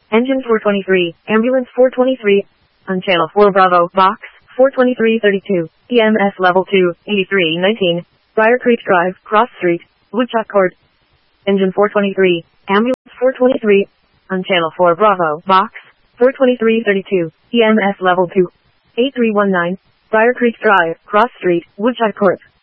Engine 423, Ambulance 423, on Channel 4 Bravo, Box 42332, EMS Level 2, 8319, Briar Creek Drive, Cross Street, Woodchuck Court. Engine 423, Ambulance 423, on Channel 4 Bravo, Box 42332, EMS Level 2, 8319, Briar Creek Drive, Cross Street, Woodchuck Court.